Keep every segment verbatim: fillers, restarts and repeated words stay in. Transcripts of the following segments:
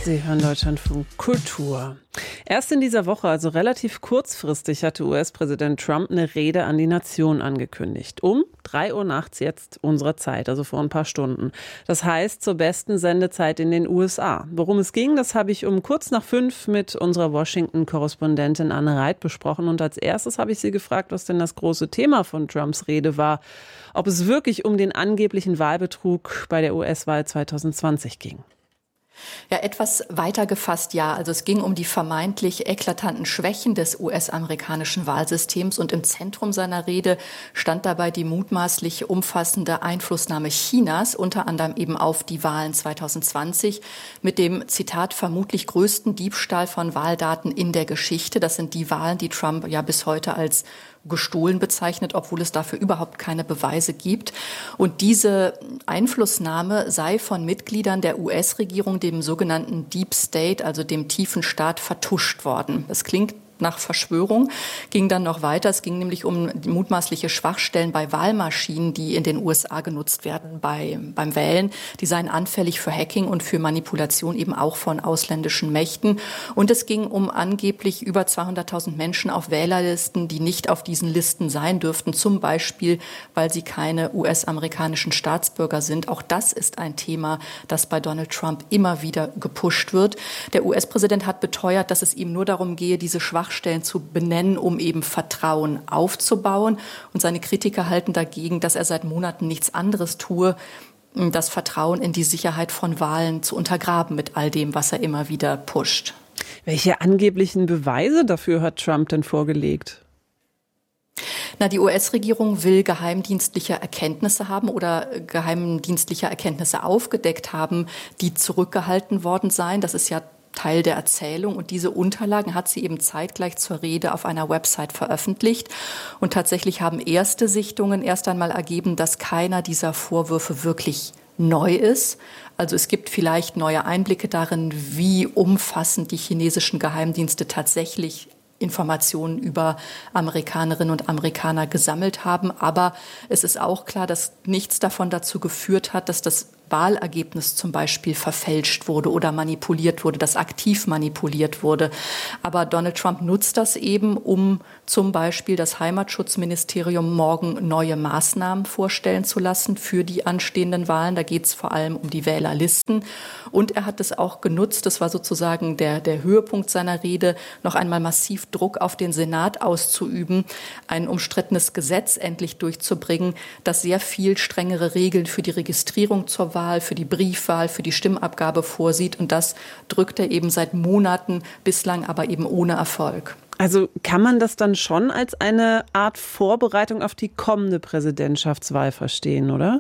Sie hören Deutschlandfunk Kultur. Erst in dieser Woche, also relativ kurzfristig, hatte U S-Präsident Trump eine Rede an die Nation angekündigt. Um drei Uhr nachts jetzt unserer Zeit, also vor ein paar Stunden. Das heißt zur besten Sendezeit in den U S A. Worum es ging, das habe ich um kurz nach fünf mit unserer Washington-Korrespondentin Anne Reit besprochen. Und als erstes habe ich sie gefragt, was denn das große Thema von Trumps Rede war. Ob es wirklich um den angeblichen Wahlbetrug bei der U S-Wahl zwanzig zwanzig ging. Ja, etwas weiter gefasst, ja. Also es ging um die vermeintlich eklatanten Schwächen des U S-amerikanischen Wahlsystems und im Zentrum seiner Rede stand dabei die mutmaßlich umfassende Einflussnahme Chinas, unter anderem eben auf die Wahlen zwanzig zwanzig, mit dem, Zitat, vermutlich größten Diebstahl von Wahldaten in der Geschichte. Das sind die Wahlen, die Trump ja bis heute als gestohlen bezeichnet, obwohl es dafür überhaupt keine Beweise gibt. Und diese Einflussnahme sei von Mitgliedern der U S-Regierung, dem sogenannten Deep State, also dem tiefen Staat, vertuscht worden. Das klingt nach Verschwörung, ging dann noch weiter. Es ging nämlich um die mutmaßliche Schwachstellen bei Wahlmaschinen, die in den U S A genutzt werden bei, beim Wählen. Die seien anfällig für Hacking und für Manipulation eben auch von ausländischen Mächten. Und es ging um angeblich über zweihunderttausend Menschen auf Wählerlisten, die nicht auf diesen Listen sein dürften, zum Beispiel, weil sie keine U S-amerikanischen Staatsbürger sind. Auch das ist ein Thema, das bei Donald Trump immer wieder gepusht wird. Der U S-Präsident hat beteuert, dass es ihm nur darum gehe, diese Schwachstellen Schwachstellen zu benennen, um eben Vertrauen aufzubauen. Und seine Kritiker halten dagegen, dass er seit Monaten nichts anderes tue, das Vertrauen in die Sicherheit von Wahlen zu untergraben mit all dem, was er immer wieder pusht. Welche angeblichen Beweise dafür hat Trump denn vorgelegt? Na, die U S-Regierung will geheimdienstliche Erkenntnisse haben oder geheimdienstliche Erkenntnisse aufgedeckt haben, die zurückgehalten worden seien. Das ist ja Teil der Erzählung. Und diese Unterlagen hat sie eben zeitgleich zur Rede auf einer Website veröffentlicht. Und tatsächlich haben erste Sichtungen erst einmal ergeben, dass keiner dieser Vorwürfe wirklich neu ist. Also es gibt vielleicht neue Einblicke darin, wie umfassend die chinesischen Geheimdienste tatsächlich Informationen über Amerikanerinnen und Amerikaner gesammelt haben. Aber es ist auch klar, dass nichts davon dazu geführt hat, dass das Wahlergebnis zum Beispiel verfälscht wurde oder manipuliert wurde, dass aktiv manipuliert wurde. Aber Donald Trump nutzt das eben, um zum Beispiel das Heimatschutzministerium morgen neue Maßnahmen vorstellen zu lassen für die anstehenden Wahlen. Da geht es vor allem um die Wählerlisten. Und er hat es auch genutzt, das war sozusagen der, der Höhepunkt seiner Rede, noch einmal massiv Druck auf den Senat auszuüben, ein umstrittenes Gesetz endlich durchzubringen, das sehr viel strengere Regeln für die Registrierung zur Wahl, für die Briefwahl, für die Stimmabgabe vorsieht. Und das drückt er eben seit Monaten, bislang aber eben ohne Erfolg. Also kann man das dann schon als eine Art Vorbereitung auf die kommende Präsidentschaftswahl verstehen, oder?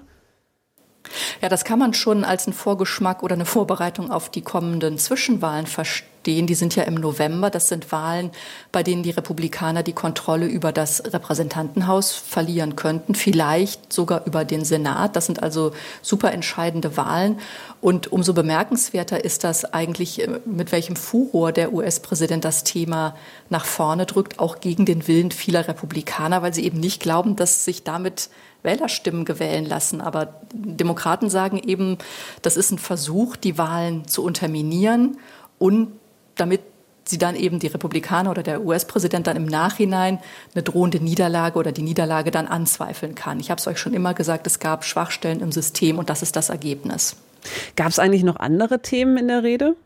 Ja, das kann man schon als einen Vorgeschmack oder eine Vorbereitung auf die kommenden Zwischenwahlen verstehen. Die sind ja im November. Das sind Wahlen, bei denen die Republikaner die Kontrolle über das Repräsentantenhaus verlieren könnten, vielleicht sogar über den Senat. Das sind also super entscheidende Wahlen. Und umso bemerkenswerter ist das eigentlich, mit welchem Furor der U S-Präsident das Thema nach vorne drückt, auch gegen den Willen vieler Republikaner, weil sie eben nicht glauben, dass sich damit Wählerstimmen gewählen lassen. Aber Demokraten sagen eben, das ist ein Versuch, die Wahlen zu unterminieren und damit sie dann eben die Republikaner oder der U S-Präsident dann im Nachhinein eine drohende Niederlage oder die Niederlage dann anzweifeln kann. Ich habe es euch schon immer gesagt, es gab Schwachstellen im System und das ist das Ergebnis. Gab es eigentlich noch andere Themen in der Rede?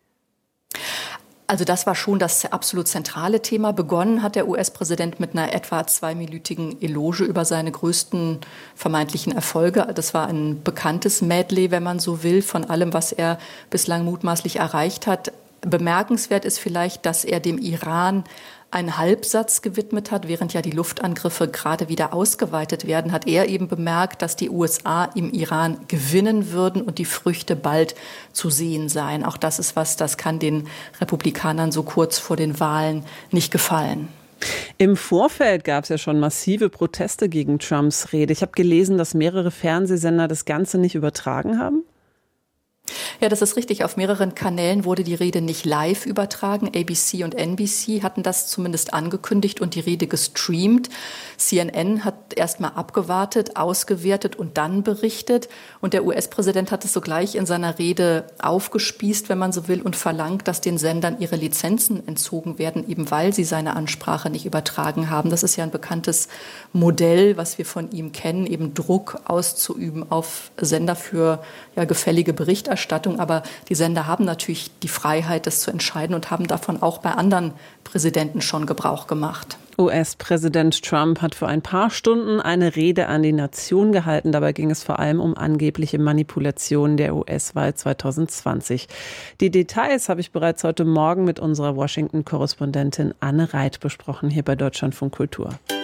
Also das war schon das absolut zentrale Thema. Begonnen hat der U S-Präsident mit einer etwa zweiminütigen Eloge über seine größten vermeintlichen Erfolge. Das war ein bekanntes Medley, wenn man so will, von allem, was er bislang mutmaßlich erreicht hat. Bemerkenswert ist vielleicht, dass er dem Iran einen Halbsatz gewidmet hat, während ja die Luftangriffe gerade wieder ausgeweitet werden, hat er eben bemerkt, dass die U S A im Iran gewinnen würden und die Früchte bald zu sehen seien. Auch das ist was, das kann den Republikanern so kurz vor den Wahlen nicht gefallen. Im Vorfeld gab es ja schon massive Proteste gegen Trumps Rede. Ich habe gelesen, dass mehrere Fernsehsender das Ganze nicht übertragen haben. Ja, das ist richtig. Auf mehreren Kanälen wurde die Rede nicht live übertragen. A B C und N B C hatten das zumindest angekündigt und die Rede gestreamt. C N N hat erst mal abgewartet, ausgewertet und dann berichtet. Und der U S-Präsident hat es sogleich in seiner Rede aufgespießt, wenn man so will, und verlangt, dass den Sendern ihre Lizenzen entzogen werden, eben weil sie seine Ansprache nicht übertragen haben. Das ist ja ein bekanntes Modell, was wir von ihm kennen, eben Druck auszuüben auf Sender für ja, gefällige Berichterstattung. Aber die Sender haben natürlich die Freiheit, das zu entscheiden und haben davon auch bei anderen Präsidenten schon Gebrauch gemacht. U S-Präsident Trump hat vor ein paar Stunden eine Rede an die Nation gehalten. Dabei ging es vor allem um angebliche Manipulationen der U S-Wahl zwanzig zwanzig. Die Details habe ich bereits heute Morgen mit unserer Washington-Korrespondentin Anne Reit besprochen, hier bei Deutschlandfunk Kultur.